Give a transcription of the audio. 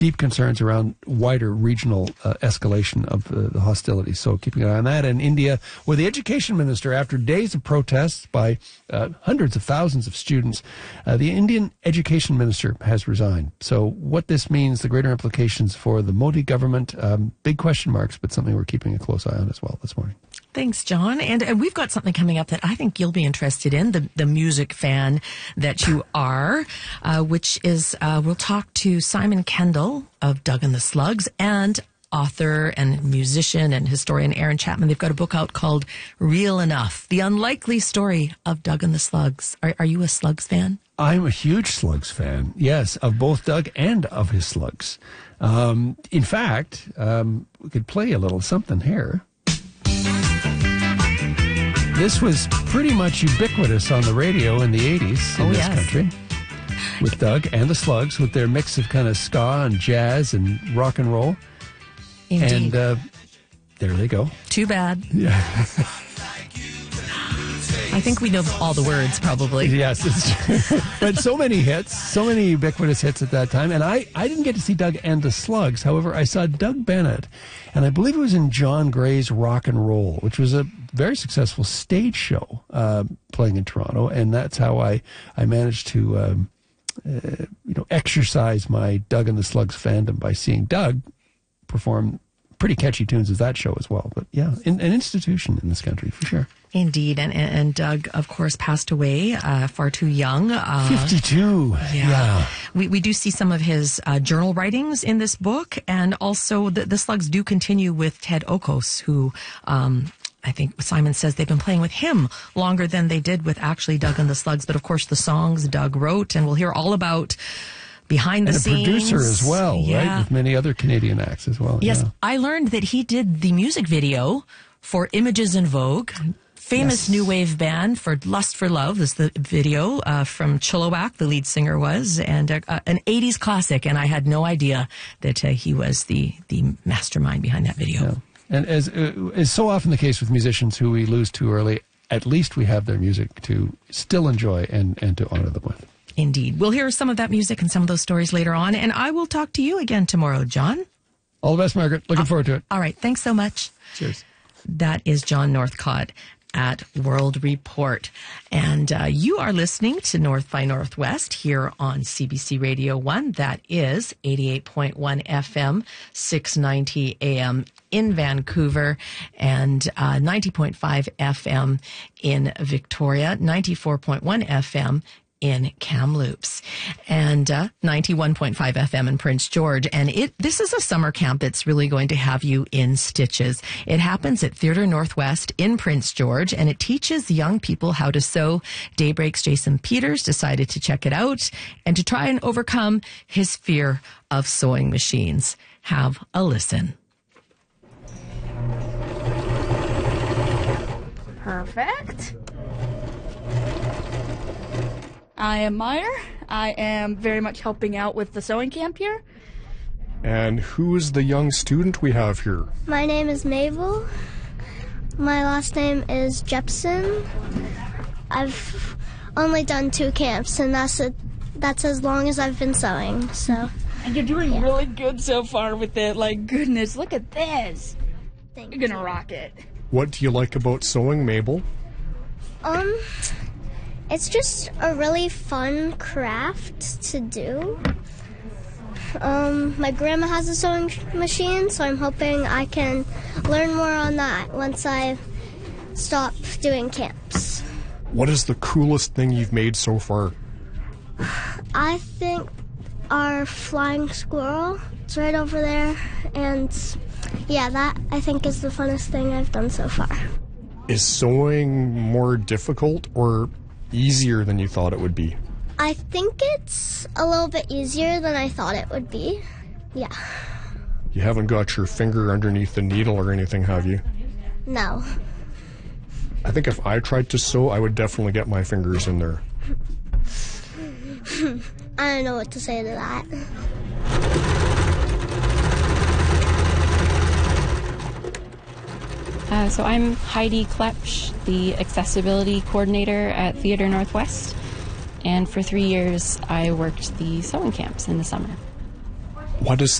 deep concerns around wider regional escalation of the hostilities. So keeping an eye on that. And India, where the education minister, after days of protests by hundreds of thousands of students, the Indian education minister has resigned. So what this means, the greater implications for the Modi government, big question marks, but something we're keeping a close eye on as well this morning. Thanks, John. And we've got something coming up that I think you'll be interested in, the music fan that you are, which is we'll talk to Simon Kendall of Doug and the Slugs and author and musician and historian Aaron Chapman. They've got a book out called Real Enough, The Unlikely Story of Doug and the Slugs. Are you a Slugs fan? I'm a huge Slugs fan, yes, of both Doug and of his Slugs. In fact, we could play a little something here. This was pretty much ubiquitous on the radio in the 80s in this country, with Doug and the Slugs, with their mix of kind of ska and jazz and rock and roll. Indeed. And there they go. Too bad. Yeah. I think we know all the words, probably. Yes, it's true. But so many hits, so many ubiquitous hits at that time. And I didn't get to see Doug and the Slugs. However, I saw Doug Bennett, and I believe it was in John Gray's Rock and Roll, which was a very successful stage show playing in Toronto. And that's how I managed to exercise my Doug and the Slugs fandom by seeing Doug perform pretty catchy tunes as that show as well. But yeah, an institution in this country for sure. Indeed. And Doug, of course, passed away far too young. 52. Yeah. We do see some of his journal writings in this book. And also the Slugs do continue with Ted Okos, who I think Simon says they've been playing with him longer than they did with actually Doug and the Slugs. But of course, the songs Doug wrote, and we'll hear all about behind the scenes. And a producer as well, right? With many other Canadian acts as well. Yes. Yeah. I learned that he did the music video for Images in Vogue. Famous new wave band for Lust for Love is the video from Chilliwack, the lead singer was, and an 80s classic. And I had no idea that he was the mastermind behind that video. Yeah. And as is so often the case with musicians who we lose too early, at least we have their music to still enjoy and to honor them with. Indeed. We'll hear some of that music and some of those stories later on. And I will talk to you again tomorrow, John. All the best, Margaret. Looking forward to it. All right. Thanks so much. Cheers. That is John Northcott at World Report. And you are listening to North by Northwest here on CBC Radio 1. That is 88.1 FM, 690 AM in Vancouver, and 90.5 FM in Victoria, 94.1 FM in Kamloops, and 91.5 FM in Prince George. And this is a summer camp that's really going to have you in stitches. It happens at Theatre Northwest in Prince George, and it teaches young people how to sew. Daybreak's Jason Peters decided to check it out and to try and overcome his fear of sewing machines. Have a listen. Perfect. I am Meyer. I am very much helping out with the sewing camp here. And who is the young student we have here? My name is Mabel. My last name is Jepson. I've only done 2 camps, and that's as long as I've been sewing. So. And you're doing really good so far with it. Like, goodness, look at this. Thank You're gonna rock it. What do you like about sewing, Mabel? It's just a really fun craft to do. My grandma has a sewing machine, so I'm hoping I can learn more on that once I stop doing camps. What is the coolest thing you've made so far? I think our flying squirrel. It's right over there, and yeah, that I think is the funnest thing I've done so far. Is sewing more difficult or easier than you thought it would be? I think it's a little bit easier than I thought it would be. Yeah. You haven't got your finger underneath the needle or anything, have you? No. I think if I tried to sew, I would definitely get my fingers in there. I don't know what to say to that. So I'm Heidi Klepsch, the accessibility coordinator at Theatre Northwest, and for 3 years I worked the sewing camps in the summer. what does